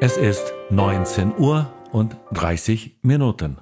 Es ist 19 Uhr und 30 Minuten.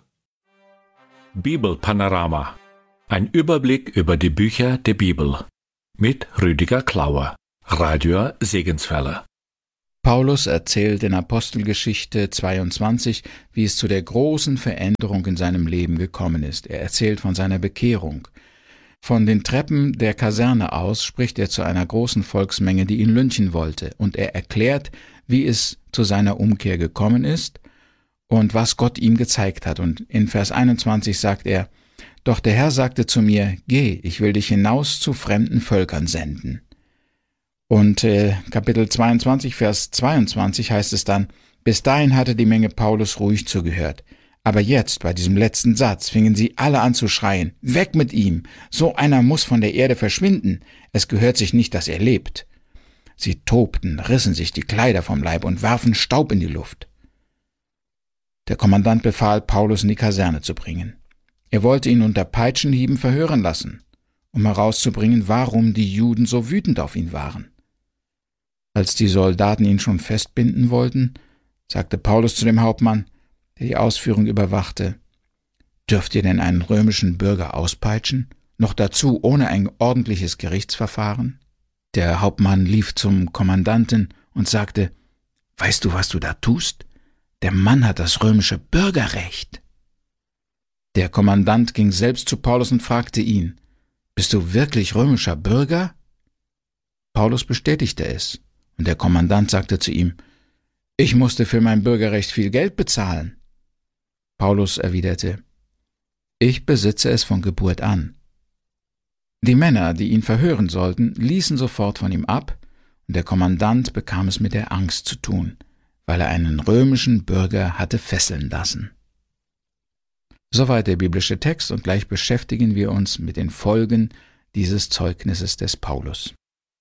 Bibelpanorama. Ein Überblick über die Bücher der Bibel. Mit Rüdiger Klauer, Radio Segenswelle. Paulus erzählt in Apostelgeschichte 22, wie es zu der großen Veränderung in seinem Leben gekommen ist. Er erzählt von seiner Bekehrung. Von den Treppen der Kaserne aus spricht er zu einer großen Volksmenge, die ihn lynchen wollte, und er erklärt, wie es zu seiner Umkehr gekommen ist und was Gott ihm gezeigt hat. Und in Vers 21 sagt er: Doch der Herr sagte zu mir, geh, ich will dich hinaus zu fremden Völkern senden. Und Kapitel 22, Vers 22 heißt es dann: Bis dahin hatte die Menge Paulus ruhig zugehört. Aber jetzt, bei diesem letzten Satz, fingen sie alle an zu schreien: Weg mit ihm! So einer muss von der Erde verschwinden. Es gehört sich nicht, dass er lebt. Sie tobten, rissen sich die Kleider vom Leib und warfen Staub in die Luft. Der Kommandant befahl, Paulus in die Kaserne zu bringen. Er wollte ihn unter Peitschenhieben verhören lassen, um herauszubringen, warum die Juden so wütend auf ihn waren. Als die Soldaten ihn schon festbinden wollten, sagte Paulus zu dem Hauptmann, der die Ausführung überwachte: Dürft ihr denn einen römischen Bürger auspeitschen, noch dazu ohne ein ordentliches Gerichtsverfahren? Der Hauptmann lief zum Kommandanten und sagte: Weißt du, was du da tust? Der Mann hat das römische Bürgerrecht. Der Kommandant ging selbst zu Paulus und fragte ihn: Bist du wirklich römischer Bürger? Paulus bestätigte es, und der Kommandant sagte zu ihm: Ich musste für mein Bürgerrecht viel Geld bezahlen. Paulus erwiderte: Ich besitze es von Geburt an. Die Männer, die ihn verhören sollten, ließen sofort von ihm ab, und der Kommandant bekam es mit der Angst zu tun, weil er einen römischen Bürger hatte fesseln lassen. Soweit der biblische Text, und gleich beschäftigen wir uns mit den Folgen dieses Zeugnisses des Paulus.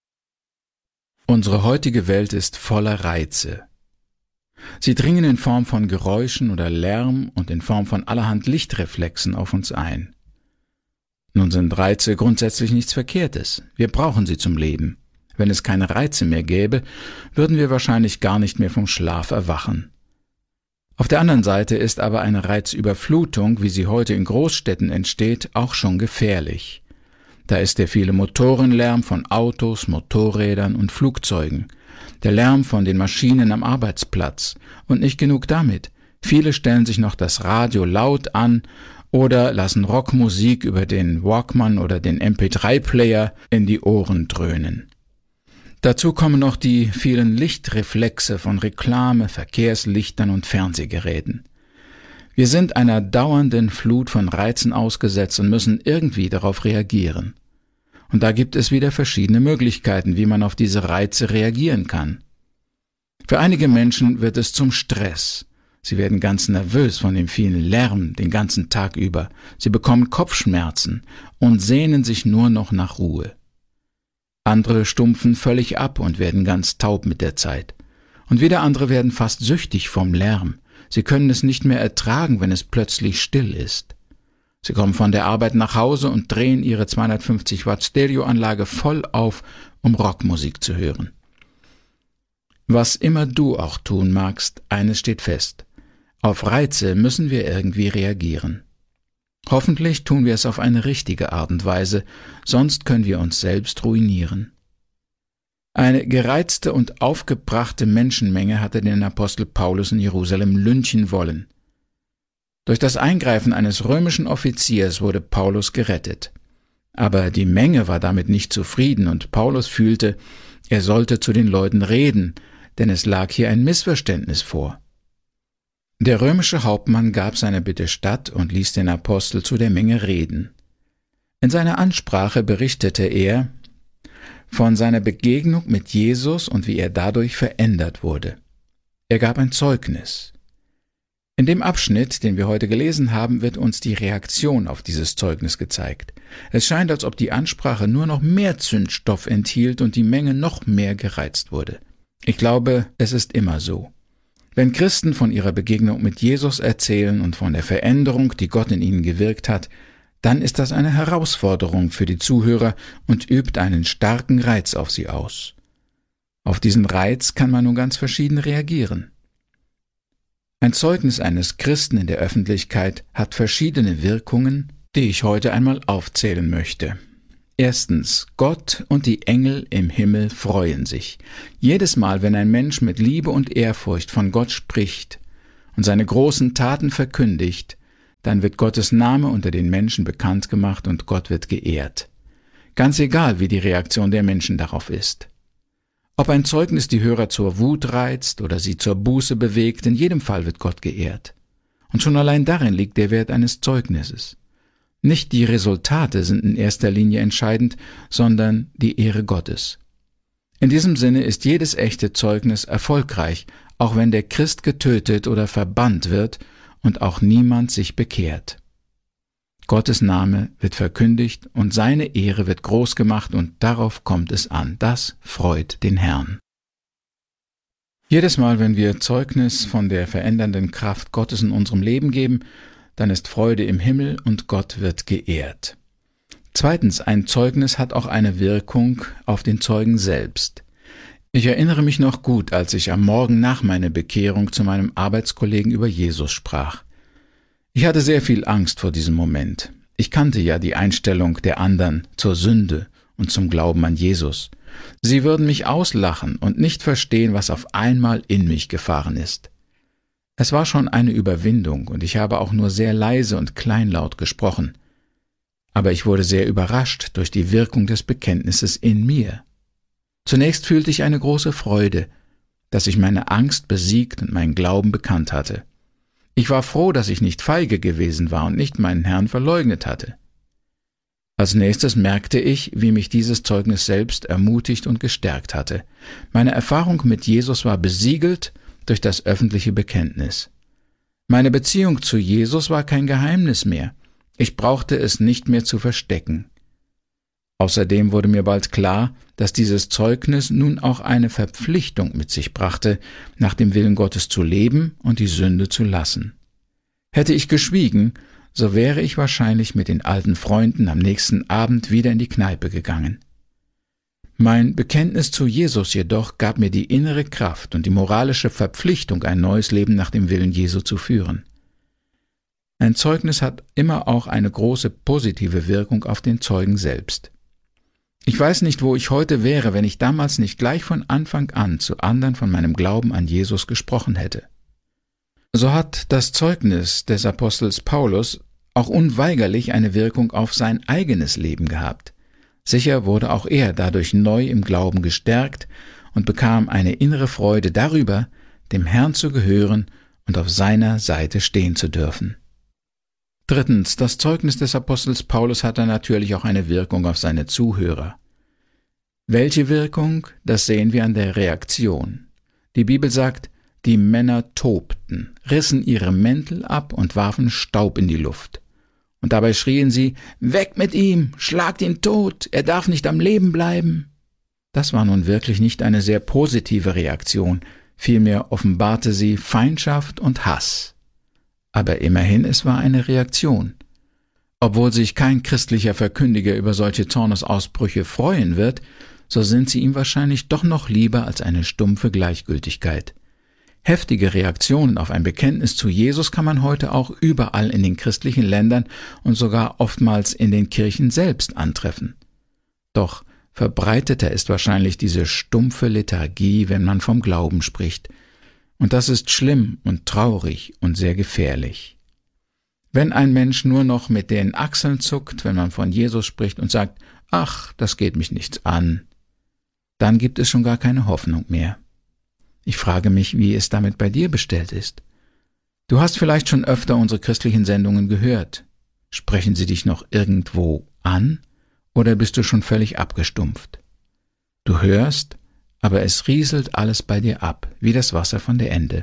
Unsere heutige Welt ist voller Reize. Sie dringen in Form von Geräuschen oder Lärm und in Form von allerhand Lichtreflexen auf uns ein. Nun sind Reize grundsätzlich nichts Verkehrtes. Wir brauchen sie zum Leben. Wenn es keine Reize mehr gäbe, würden wir wahrscheinlich gar nicht mehr vom Schlaf erwachen. Auf der anderen Seite ist aber eine Reizüberflutung, wie sie heute in Großstädten entsteht, auch schon gefährlich. Da ist der viele Motorenlärm von Autos, Motorrädern und Flugzeugen, der Lärm von den Maschinen am Arbeitsplatz. Und nicht genug damit. Viele stellen sich noch das Radio laut an oder lassen Rockmusik über den Walkman oder den MP3-Player in die Ohren dröhnen. Dazu kommen noch die vielen Lichtreflexe von Reklame, Verkehrslichtern und Fernsehgeräten. Wir sind einer dauernden Flut von Reizen ausgesetzt und müssen irgendwie darauf reagieren. Und da gibt es wieder verschiedene Möglichkeiten, wie man auf diese Reize reagieren kann. Für einige Menschen wird es zum Stress. Sie werden ganz nervös von dem vielen Lärm den ganzen Tag über. Sie bekommen Kopfschmerzen und sehnen sich nur noch nach Ruhe. Andere stumpfen völlig ab und werden ganz taub mit der Zeit. Und wieder andere werden fast süchtig vom Lärm. Sie können es nicht mehr ertragen, wenn es plötzlich still ist. Sie kommen von der Arbeit nach Hause und drehen ihre 250 Watt Stereoanlage voll auf, um Rockmusik zu hören. Was immer du auch tun magst, eines steht fest: Auf Reize müssen wir irgendwie reagieren. Hoffentlich tun wir es auf eine richtige Art und Weise, sonst können wir uns selbst ruinieren. Eine gereizte und aufgebrachte Menschenmenge hatte den Apostel Paulus in Jerusalem lynchen wollen. Durch das Eingreifen eines römischen Offiziers wurde Paulus gerettet. Aber die Menge war damit nicht zufrieden, und Paulus fühlte, er sollte zu den Leuten reden, denn es lag hier ein Missverständnis vor. Der römische Hauptmann gab seine Bitte statt und ließ den Apostel zu der Menge reden. In seiner Ansprache berichtete er von seiner Begegnung mit Jesus und wie er dadurch verändert wurde. Er gab ein Zeugnis. In dem Abschnitt, den wir heute gelesen haben, wird uns die Reaktion auf dieses Zeugnis gezeigt. Es scheint, als ob die Ansprache nur noch mehr Zündstoff enthielt und die Menge noch mehr gereizt wurde. Ich glaube, es ist immer so. Wenn Christen von ihrer Begegnung mit Jesus erzählen und von der Veränderung, die Gott in ihnen gewirkt hat, dann ist das eine Herausforderung für die Zuhörer und übt einen starken Reiz auf sie aus. Auf diesen Reiz kann man nun ganz verschieden reagieren. Ein Zeugnis eines Christen in der Öffentlichkeit hat verschiedene Wirkungen, die ich heute einmal aufzählen möchte. Erstens, Gott und die Engel im Himmel freuen sich. Jedes Mal, wenn ein Mensch mit Liebe und Ehrfurcht von Gott spricht und seine großen Taten verkündigt, dann wird Gottes Name unter den Menschen bekannt gemacht und Gott wird geehrt. Ganz egal, wie die Reaktion der Menschen darauf ist. Ob ein Zeugnis die Hörer zur Wut reizt oder sie zur Buße bewegt, in jedem Fall wird Gott geehrt. Und schon allein darin liegt der Wert eines Zeugnisses. Nicht die Resultate sind in erster Linie entscheidend, sondern die Ehre Gottes. In diesem Sinne ist jedes echte Zeugnis erfolgreich, auch wenn der Christ getötet oder verbannt wird und auch niemand sich bekehrt. Gottes Name wird verkündigt und seine Ehre wird groß gemacht und darauf kommt es an. Das freut den Herrn. Jedes Mal, wenn wir Zeugnis von der verändernden Kraft Gottes in unserem Leben geben, dann ist Freude im Himmel und Gott wird geehrt. Zweitens, ein Zeugnis hat auch eine Wirkung auf den Zeugen selbst. Ich erinnere mich noch gut, als ich am Morgen nach meiner Bekehrung zu meinem Arbeitskollegen über Jesus sprach. Ich hatte sehr viel Angst vor diesem Moment. Ich kannte ja die Einstellung der anderen zur Sünde und zum Glauben an Jesus. Sie würden mich auslachen und nicht verstehen, was auf einmal in mich gefahren ist. Es war schon eine Überwindung und ich habe auch nur sehr leise und kleinlaut gesprochen. Aber ich wurde sehr überrascht durch die Wirkung des Bekenntnisses in mir. Zunächst fühlte ich eine große Freude, dass ich meine Angst besiegt und meinen Glauben bekannt hatte. Ich war froh, dass ich nicht feige gewesen war und nicht meinen Herrn verleugnet hatte. Als nächstes merkte ich, wie mich dieses Zeugnis selbst ermutigt und gestärkt hatte. Meine Erfahrung mit Jesus war besiegelt durch das öffentliche Bekenntnis. Meine Beziehung zu Jesus war kein Geheimnis mehr. Ich brauchte es nicht mehr zu verstecken. Außerdem wurde mir bald klar, dass dieses Zeugnis nun auch eine Verpflichtung mit sich brachte, nach dem Willen Gottes zu leben und die Sünde zu lassen. Hätte ich geschwiegen, so wäre ich wahrscheinlich mit den alten Freunden am nächsten Abend wieder in die Kneipe gegangen. Mein Bekenntnis zu Jesus jedoch gab mir die innere Kraft und die moralische Verpflichtung, ein neues Leben nach dem Willen Jesu zu führen. Ein Zeugnis hat immer auch eine große positive Wirkung auf den Zeugen selbst. Ich weiß nicht, wo ich heute wäre, wenn ich damals nicht gleich von Anfang an zu anderen von meinem Glauben an Jesus gesprochen hätte. So hat das Zeugnis des Apostels Paulus auch unweigerlich eine Wirkung auf sein eigenes Leben gehabt. Sicher wurde auch er dadurch neu im Glauben gestärkt und bekam eine innere Freude darüber, dem Herrn zu gehören und auf seiner Seite stehen zu dürfen. Drittens, das Zeugnis des Apostels Paulus hatte natürlich auch eine Wirkung auf seine Zuhörer. Welche Wirkung? Das sehen wir an der Reaktion. Die Bibel sagt, die Männer tobten, rissen ihre Mäntel ab und warfen Staub in die Luft. Und dabei schrien sie, »Weg mit ihm, schlagt ihn tot, er darf nicht am Leben bleiben!« Das war nun wirklich nicht eine sehr positive Reaktion, vielmehr offenbarte sie Feindschaft und Hass. Aber immerhin, es war eine Reaktion. Obwohl sich kein christlicher Verkündiger über solche Zornesausbrüche freuen wird, so sind sie ihm wahrscheinlich doch noch lieber als eine stumpfe Gleichgültigkeit. Heftige Reaktionen auf ein Bekenntnis zu Jesus kann man heute auch überall in den christlichen Ländern und sogar oftmals in den Kirchen selbst antreffen. Doch verbreiteter ist wahrscheinlich diese stumpfe Lethargie, wenn man vom Glauben spricht. Und das ist schlimm und traurig und sehr gefährlich. Wenn ein Mensch nur noch mit den Achseln zuckt, wenn man von Jesus spricht und sagt, »Ach, das geht mich nichts an«, dann gibt es schon gar keine Hoffnung mehr. Ich frage mich, wie es damit bei dir bestellt ist. Du hast vielleicht schon öfter unsere christlichen Sendungen gehört. Sprechen sie dich noch irgendwo an oder bist du schon völlig abgestumpft? Du hörst, aber es rieselt alles bei dir ab, wie das Wasser von der Ende.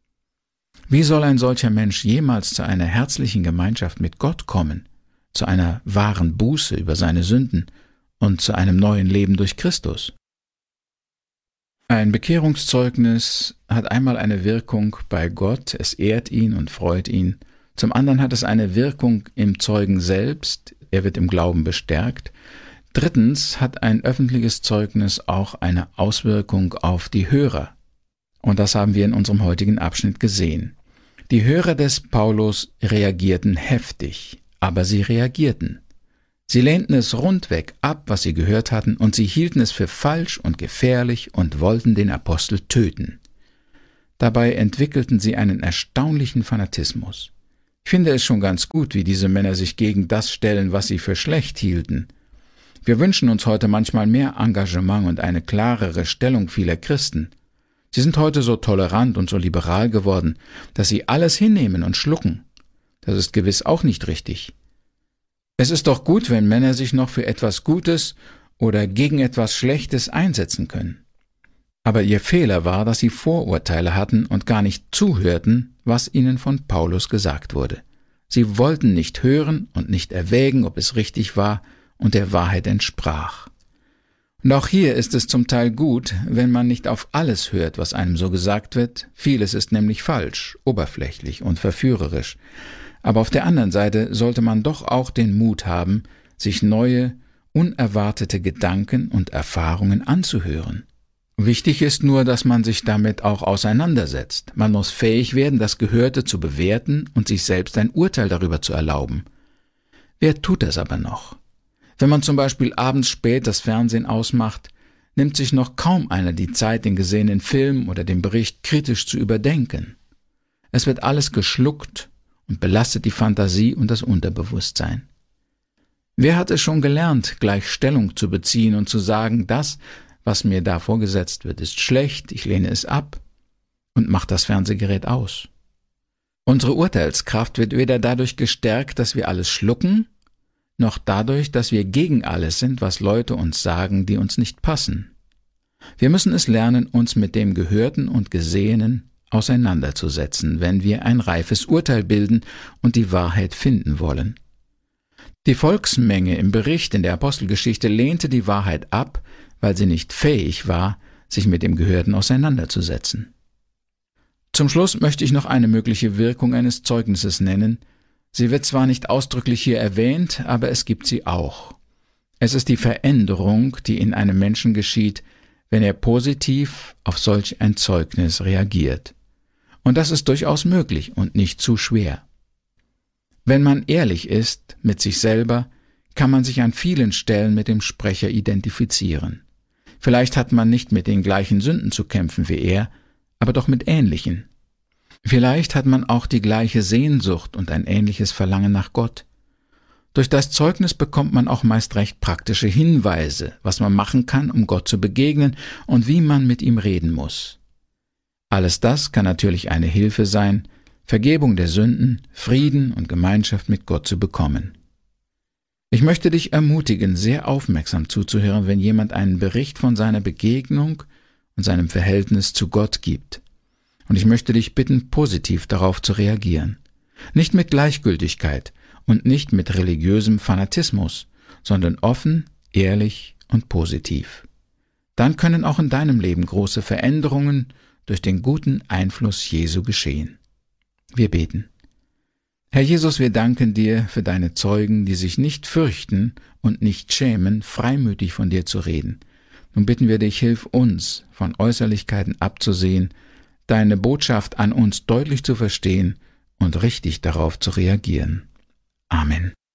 Wie soll ein solcher Mensch jemals zu einer herzlichen Gemeinschaft mit Gott kommen, zu einer wahren Buße über seine Sünden und zu einem neuen Leben durch Christus? Ein Bekehrungszeugnis hat einmal eine Wirkung bei Gott, es ehrt ihn und freut ihn. Zum anderen hat es eine Wirkung im Zeugen selbst, er wird im Glauben bestärkt. Drittens hat ein öffentliches Zeugnis auch eine Auswirkung auf die Hörer. Und das haben wir in unserem heutigen Abschnitt gesehen. Die Hörer des Paulus reagierten heftig, aber sie reagierten. Sie lehnten es rundweg ab, was sie gehört hatten, und sie hielten es für falsch und gefährlich und wollten den Apostel töten. Dabei entwickelten sie einen erstaunlichen Fanatismus. Ich finde es schon ganz gut, wie diese Männer sich gegen das stellen, was sie für schlecht hielten. Wir wünschen uns heute manchmal mehr Engagement und eine klarere Stellung vieler Christen. Sie sind heute so tolerant und so liberal geworden, dass sie alles hinnehmen und schlucken. Das ist gewiss auch nicht richtig. Es ist doch gut, wenn Männer sich noch für etwas Gutes oder gegen etwas Schlechtes einsetzen können. Aber ihr Fehler war, dass sie Vorurteile hatten und gar nicht zuhörten, was ihnen von Paulus gesagt wurde. Sie wollten nicht hören und nicht erwägen, ob es richtig war und der Wahrheit entsprach. Und auch hier ist es zum Teil gut, wenn man nicht auf alles hört, was einem so gesagt wird. Vieles ist nämlich falsch, oberflächlich und verführerisch. Aber auf der anderen Seite sollte man doch auch den Mut haben, sich neue, unerwartete Gedanken und Erfahrungen anzuhören. Wichtig ist nur, dass man sich damit auch auseinandersetzt. Man muss fähig werden, das Gehörte zu bewerten und sich selbst ein Urteil darüber zu erlauben. Wer tut das aber noch? Wenn man zum Beispiel abends spät das Fernsehen ausmacht, nimmt sich noch kaum einer die Zeit, den gesehenen Film oder den Bericht kritisch zu überdenken. Es wird alles geschluckt und belastet die Fantasie und das Unterbewusstsein. Wer hat es schon gelernt, gleich Stellung zu beziehen und zu sagen, das, was mir da vorgesetzt wird, ist schlecht, ich lehne es ab und macht das Fernsehgerät aus? Unsere Urteilskraft wird weder dadurch gestärkt, dass wir alles schlucken, noch dadurch, dass wir gegen alles sind, was Leute uns sagen, die uns nicht passen. Wir müssen es lernen, uns mit dem Gehörten und Gesehenen auseinanderzusetzen, wenn wir ein reifes Urteil bilden und die Wahrheit finden wollen. Die Volksmenge im Bericht in der Apostelgeschichte lehnte die Wahrheit ab, weil sie nicht fähig war, sich mit dem Gehörten auseinanderzusetzen. Zum Schluss möchte ich noch eine mögliche Wirkung eines Zeugnisses nennen. Sie wird zwar nicht ausdrücklich hier erwähnt, aber es gibt sie auch. Es ist die Veränderung, die in einem Menschen geschieht, wenn er positiv auf solch ein Zeugnis reagiert. Und das ist durchaus möglich und nicht zu schwer. Wenn man ehrlich ist mit sich selber, kann man sich an vielen Stellen mit dem Sprecher identifizieren. Vielleicht hat man nicht mit den gleichen Sünden zu kämpfen wie er, aber doch mit ähnlichen. Vielleicht hat man auch die gleiche Sehnsucht und ein ähnliches Verlangen nach Gott. Durch das Zeugnis bekommt man auch meist recht praktische Hinweise, was man machen kann, um Gott zu begegnen und wie man mit ihm reden muss. Alles das kann natürlich eine Hilfe sein, Vergebung der Sünden, Frieden und Gemeinschaft mit Gott zu bekommen. Ich möchte dich ermutigen, sehr aufmerksam zuzuhören, wenn jemand einen Bericht von seiner Begegnung und seinem Verhältnis zu Gott gibt. Und ich möchte dich bitten, positiv darauf zu reagieren. Nicht mit Gleichgültigkeit und nicht mit religiösem Fanatismus, sondern offen, ehrlich und positiv. Dann können auch in deinem Leben große Veränderungen durch den guten Einfluss Jesu geschehen. Wir beten. Herr Jesus, wir danken dir für deine Zeugen, die sich nicht fürchten und nicht schämen, freimütig von dir zu reden. Nun bitten wir dich, hilf uns, von Äußerlichkeiten abzusehen, deine Botschaft an uns deutlich zu verstehen und richtig darauf zu reagieren. Amen.